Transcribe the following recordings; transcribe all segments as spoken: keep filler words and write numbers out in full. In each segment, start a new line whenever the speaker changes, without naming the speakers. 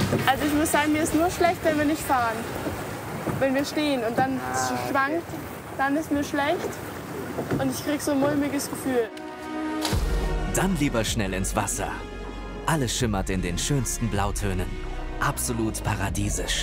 Also ich muss sagen, mir ist nur schlecht, wenn wir nicht fahren. Wenn wir stehen und dann ah, okay. schwankt, dann ist mir schlecht und ich krieg so ein mulmiges Gefühl.
Dann lieber schnell ins Wasser. Alles schimmert in den schönsten Blautönen. Absolut paradiesisch.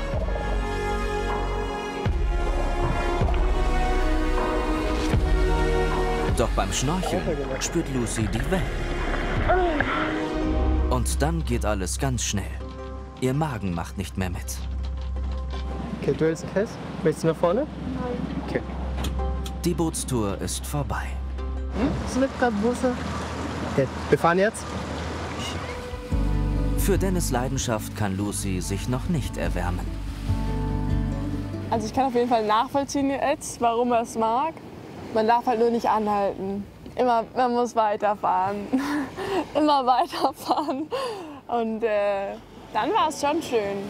Doch beim Schnorcheln spürt Lucy die Wellen. Und dann geht alles ganz schnell. Ihr Magen macht nicht mehr mit.
Okay, du hältst fest. Möchtest du nach vorne?
Nein.
Okay.
Die Bootstour ist vorbei.
Hm? Es wird gerade Busse. Okay, wir fahren jetzt.
Für Dennis' Leidenschaft kann Lucy sich noch nicht erwärmen.
Also ich kann auf jeden Fall nachvollziehen jetzt, warum er es mag. Man darf halt nur nicht anhalten. Immer, man muss weiterfahren. Immer weiterfahren. Und äh, dann war es schon schön.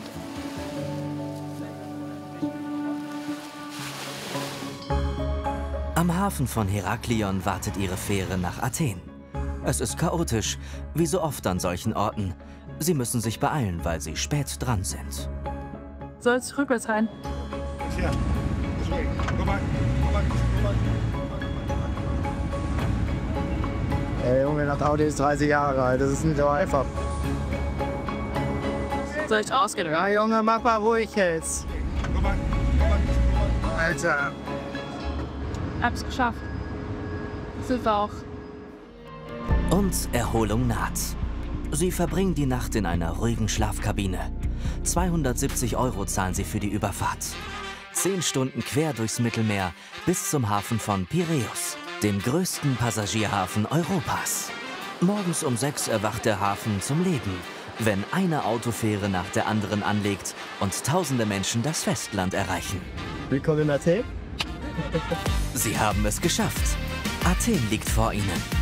Am Hafen von Heraklion wartet ihre Fähre nach Athen. Es ist chaotisch, wie so oft an solchen Orten. Sie müssen sich beeilen, weil sie spät dran sind.
Sollst rückwärts rein?
Ja.
Ey Junge, das Auto ist dreißig Jahre alt, das ist nicht so einfach.
Soll ich ausgehen?
Ja Junge, mach mal ruhig jetzt. Alter.
Hab's geschafft. Sind wir auch.
Und Erholung naht. Sie verbringen die Nacht in einer ruhigen Schlafkabine. zweihundertsiebzig Euro zahlen sie für die Überfahrt. Zehn Stunden quer durchs Mittelmeer bis zum Hafen von Piräus, dem größten Passagierhafen Europas. Morgens um sechs erwacht der Hafen zum Leben, wenn eine Autofähre nach der anderen anlegt und tausende Menschen das Festland erreichen.
Willkommen in Athen.
Sie haben es geschafft. Athen liegt vor ihnen.